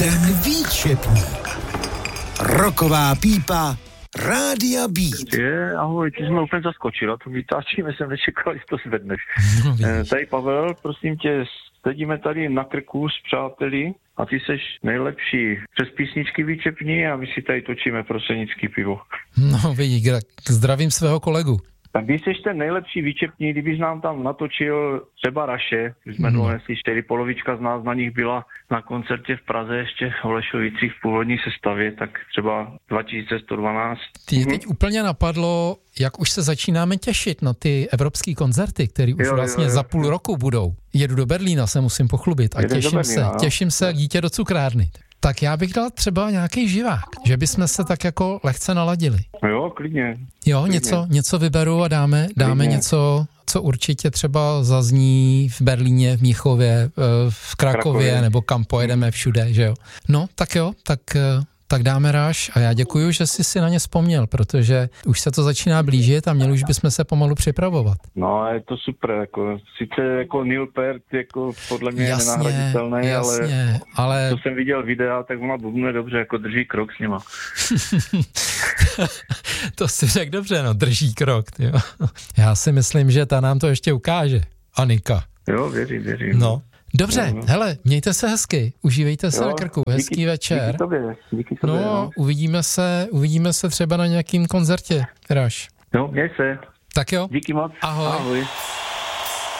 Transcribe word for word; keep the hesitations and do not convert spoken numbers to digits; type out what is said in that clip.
Ten výčepník. Roková pípa Rádia Beat. Je, ahoj, ty jsi mě úplně zaskočila, to vytáčíme, jsem nečekal, že to zvedneš. No, e, tady Pavel, prosím tě, sedíme tady na krku s přáteli a ty seš nejlepší přes písničky výčepní a my si tady točíme prostřednický pivo. No vidí, zdravím svého kolegu. Tak když jsi ten nejlepší výčepní, kdybys nám tam natočil třeba Raše, když jsme dlouho neslyšeli, polovička z nás na nich byla na koncertě v Praze ještě v Holešovicích v původní sestavě, tak třeba dva tisíce sto dvanáct. Ty hmm. teď úplně napadlo, jak už se začínáme těšit na ty evropský koncerty, které už jo, vlastně jo, jo. za půl roku budou. Jedu do Berlína, se musím pochlubit a Jedeš těším Berlína, se, no? těším se dítě do cukrárny. Tak já bych dal třeba nějaký živák, že bychom se tak jako lehce naladili. Jo, klidně. Jo, klidně. něco, něco vyberu a dáme, dáme něco, co určitě třeba zazní v Berlíně, v Mnichově, v Krakově, Krakově. Nebo kam pojedeme všude, že jo. No, tak jo, tak... tak dáme ráž a já děkuju, že jsi si na ně vzpomněl, protože už se to začíná blížit a měli už bychom se pomalu připravovat. No, je to super, jako sice jako Neil Peart, jako podle mě jasně, je nenahraditelný, jasně, ale, ale to jsem viděl videa, tak ona bubnuje dobře, jako drží krok s nima. To si řekl dobře, no, drží krok, tyjo. Já si myslím, že ta nám to ještě ukáže, Anika. Jo, věřím, věřím. No. Dobře, no, no. Hele, mějte se hezky, užívejte se jo, na krku, hezký díky, večer. Díky tobě, díky tobě. No, no. uvidíme se, uvidíme se třeba na nějakým koncertě, Raš. Jo, měj se. Tak jo. Díky moc. Ahoj. Ahoj.